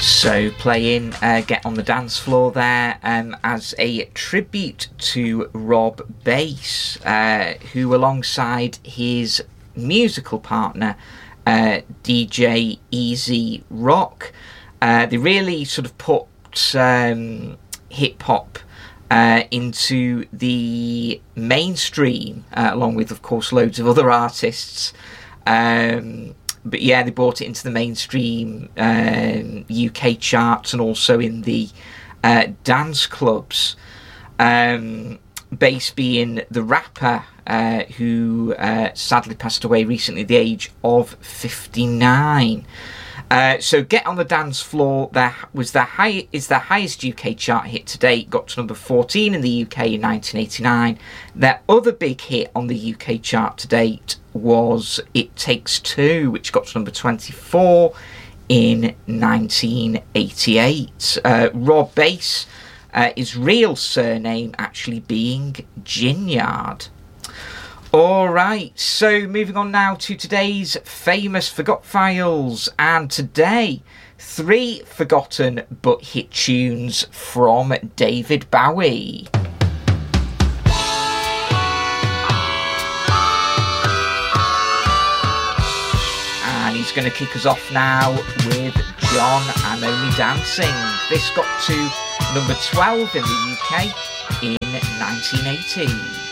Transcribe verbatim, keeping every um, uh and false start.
So playing uh, Get on the Dance Floor there um, as a tribute to Rob Bass, uh, who alongside his musical partner uh, D J Easy Rock, uh, they really sort of put um, hip-hop uh, into the mainstream, uh, along with of course loads of other artists. Um, But yeah, they brought it into the mainstream um, U K charts and also in the uh, dance clubs. Um, Bass being the rapper uh, who uh, sadly passed away recently at the age of fifty-nine. Uh, so Get on the Dance Floor there was the high is the highest U K chart hit to date, got to number fourteen in the U K in nineteen eighty-nine. Their other big hit on the U K chart to date was It Takes Two, which got to number twenty-four in nineteen eighty-eight. Uh, Rob Bass, uh, his real surname actually being Ginyard. Alright, so moving on now to today's famous Forgot Files, and today, three forgotten but hit tunes from David Bowie. And he's going to kick us off now with John and Only Dancing. This got to number twelve in the U K in nineteen eighty.